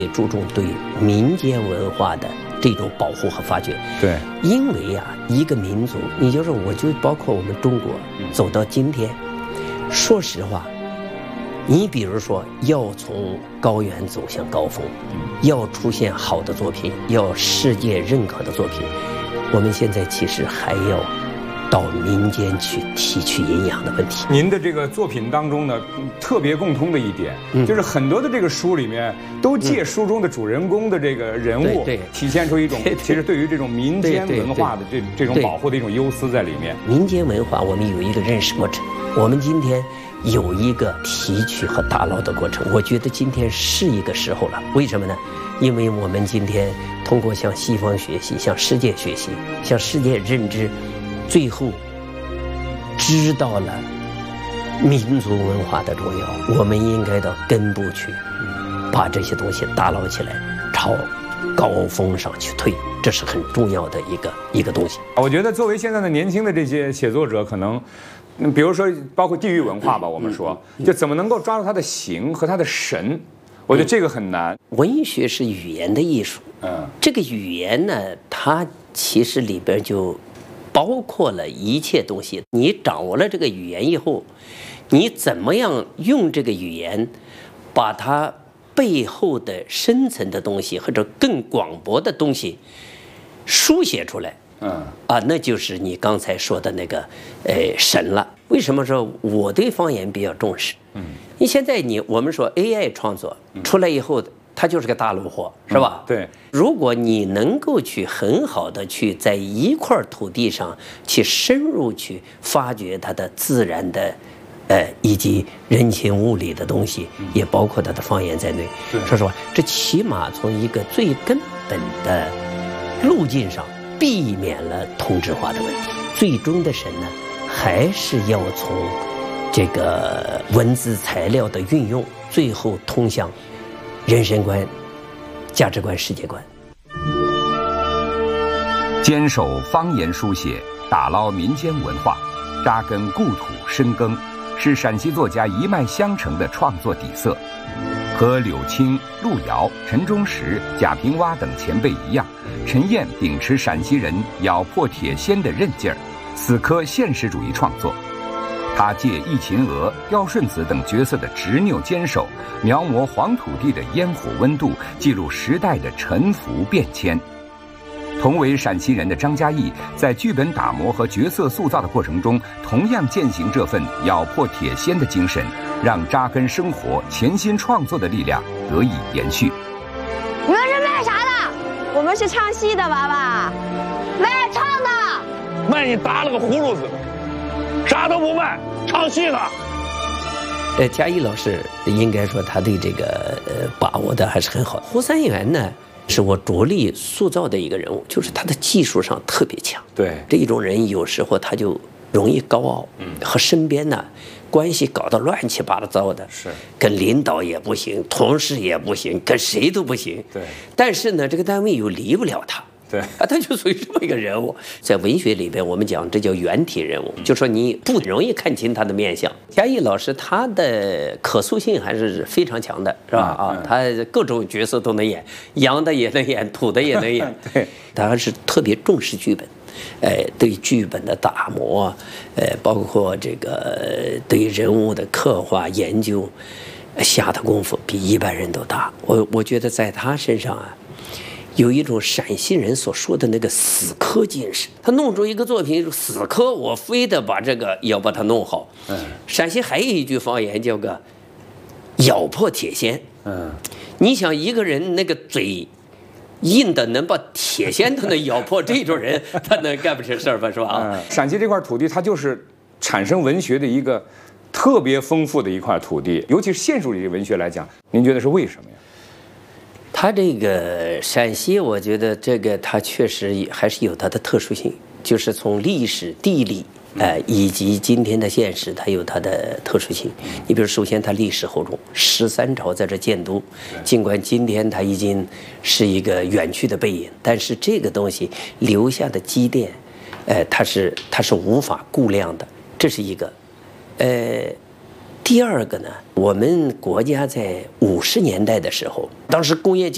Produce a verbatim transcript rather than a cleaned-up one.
也注重对民间文化的这种保护和发掘。 对， 因为啊，一个民族，你就是我就包括我们中国走到今天，说实话，你比如说要从高原走向高峰，要出现好的作品，要世界认可的作品，我们现在其实还要到民间去提取营养的问题。 您的这个作品当中呢，特别共通的一点，嗯、就是很多的这个书里面都借书中的主人公的这个人物， 对对体现出一种其实对于这种民间文化的这这种保护的一种忧思在里面。 民间文化我们有一个认识过程，我们今天有一个提取和打捞的过程，我觉得今天是一个时候了。为什么呢？因为我们今天通过向西方学习，向世界学习，向世界认知，最后知道了民族文化的重要，我们应该到根部去把这些东西打捞起来，朝高峰上去推，这是很重要的一个一个东西。 我觉得作为现在的年轻的这些写作者，可能比如说包括地域文化吧，我们说就怎么能够抓住它的形和它的神，我觉得这个很难。 文学是语言的艺术，嗯，这个语言呢，它其实里边就包括了一切东西。你掌握了这个语言以后，你怎么样用这个语言把它背后的深层的东西或者更广博的东西书写出来，嗯啊，那就是你刚才说的那个呃神了。为什么说我对方言比较重视？嗯，你现在你我们说 A I 创作出来以后，它就是个大陆货，是吧？ 嗯、对。 如果你能够去很好的去在一块土地上去深入去发掘它的自然的，呃，以及人情物理的东西，也包括它的方言在内。说实话，这起码从一个最根本的路径上避免了同质化的问题。最终的神呢，还是要从这个文字材料的运用，最后通向人生观、价值观、世界观。 坚守方言书写，打捞民间文化，扎根故土深耕，是陕西作家一脉相承的创作底色。和柳青、路遥、陈忠实、贾平凹等前辈一样，陈燕秉持陕西人咬破铁锨的韧劲儿，死磕现实主义创作。他借义勤娥、刁顺子等角色的执拗坚守，描摹黄土地的烟火温度，记录时代的沉浮变迁。同为陕西人的张嘉译，在剧本打磨和角色塑造的过程中，同样践行这份咬破铁锨的精神，让扎根生活、潜心创作的力量得以延续。 你们是卖啥的？我们是唱戏的娃娃，卖唱的。 卖你打了个葫芦子，啥都不卖，唱戏呢。 呃，嘉译老师应该说他对这个呃把握的还是很好。胡三元呢，是我着力塑造的一个人物，就是他的技术上特别强。 对， 这一种人有时候他就容易高傲，嗯，和身边呢关系搞得乱七八糟的， 是跟领导也不行，同事也不行，跟谁都不行。 对， 但是呢，这个单位又离不了他。 对啊，他就属于这么一个人物。在文学里边，我们讲这叫原体人物，就说你不容易看清他的面相。嘉译老师他的可塑性还是非常强的，是吧？啊，他各种角色都能演，洋的也能演，土的也能演。 对， 他还是特别重视剧本，呃，对剧本的打磨，呃，包括这个对人物的刻画研究，下的功夫比一般人都大。我我觉得在他身上啊，有一种陕西人所说的那个死磕精神，他弄出一个作品死磕，我非得把这个要把它弄好。嗯，陕西还有一句方言叫个咬破铁锨。嗯，你想一个人那个嘴硬的能把铁锨都能咬破，这种人他能干不成事儿吧？是吧？啊、 嗯，陕西这块土地它就是产生文学的一个特别丰富的一块土地，尤其是现实主义文学来讲，您觉得是为什么呀？ 它这个陕西，我觉得这个它确实还是有它的特殊性，就是从历史、地理，呃，以及今天的现实，它有它的特殊性。你比如，首先它历史厚重，十三朝在这建都，尽管今天它已经是一个远去的背影，但是这个东西留下的积淀，呃，它是它是无法估量的，这是一个，呃。第二个呢，我们国家在五十年代的时候，当时工业